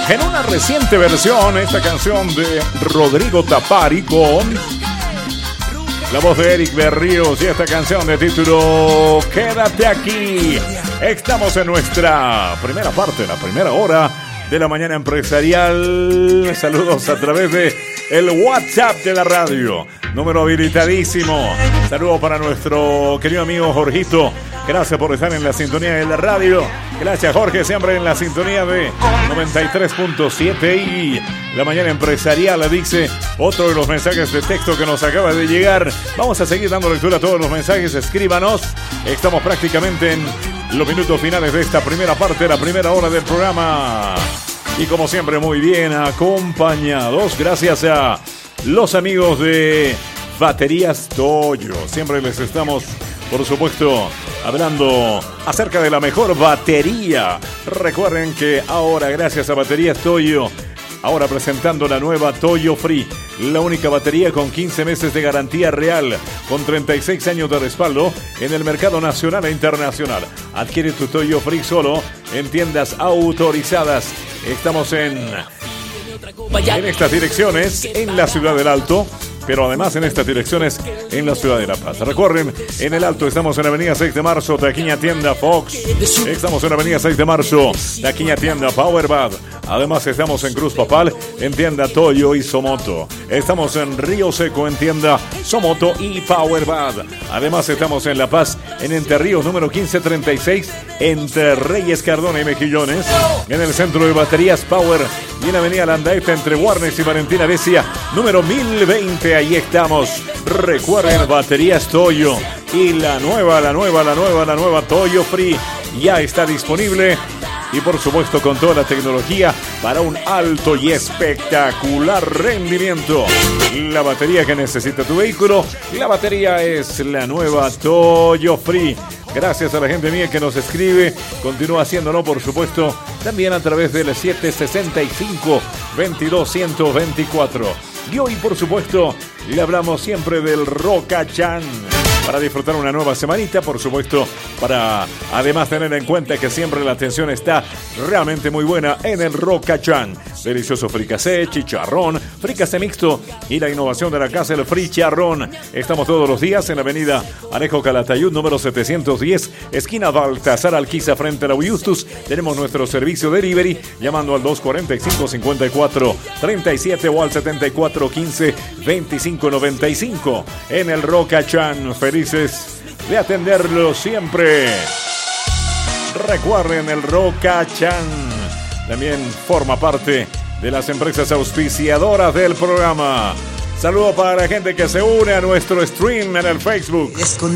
En una reciente versión, esta canción de Rodrigo Tapari con la voz de Eric Berríos y esta canción de título Quédate aquí. Estamos en nuestra primera parte, la primera hora de la mañana empresarial. Saludos a través de el WhatsApp de la radio, número habilitadísimo. Saludos para nuestro querido amigo Jorgito. Gracias por estar en la sintonía de la radio. Gracias, Jorge, siempre en la sintonía de 93.7 y la mañana empresarial. Dice otro de los mensajes de texto que nos acaba de llegar. Vamos a seguir dando lectura a todos los mensajes. Escríbanos. Estamos prácticamente en los minutos finales de esta primera parte, la primera hora del programa. Y como siempre, muy bien acompañados. Gracias a los amigos de Baterías Toyo. Siempre les estamos, por supuesto, hablando acerca de la mejor batería. Recuerden que ahora, gracias a Baterías Toyo, ahora presentando la nueva Toyo Free, la única batería con 15 meses de garantía real, con 36 años de respaldo en el mercado nacional e internacional. Adquiere tu Toyo Free solo en tiendas autorizadas. Estamos en estas direcciones en la Ciudad del Alto, pero además en estas direcciones en la ciudad de La Paz. Recuerden, en el Alto estamos en la avenida 6 de marzo, Taquiña Tienda Fox. Estamos en la avenida 6 de marzo, Taquiña Tienda Powerbad. Además estamos en Cruz Papal, en tienda Toyo y Somoto. Estamos en Río Seco, en tienda Somoto y Powerbad. Además estamos en La Paz, en Entre Ríos, número 1536, entre Reyes Cardona y Mejillones. En el centro de baterías Power y en avenida Landaeta, entre Warnes y Valentina Becia, número 1020. Ahí estamos. Recuerden, Baterías Toyo y la nueva Toyo Free ya está disponible. Y por supuesto con toda la tecnología para un alto y espectacular rendimiento. La batería que necesita tu vehículo. La batería es la nueva Toyo Free. Gracias a la gente mía que nos escribe. Continúa haciéndolo, por supuesto, también a través del 765-22-124. Y hoy, por supuesto, le hablamos siempre del Rocachan. Para disfrutar una nueva semanita, por supuesto, para además tener en cuenta que siempre la atención está realmente muy buena en el Rocachan. Delicioso fricasé, chicharrón, fricasé mixto y la innovación de la casa, el fricharrón. Estamos todos los días en la avenida Alejo Calatayud, número 710, esquina Baltasar Alquiza, frente a la Justus. Tenemos nuestro servicio delivery llamando al 245-54-37 o al 7415-2595 en el Rocachan. Felices de atenderlo siempre. Recuerden, el Rocachan también forma parte de las empresas auspiciadoras del programa. Saludo para la gente que se une a nuestro stream en el Facebook.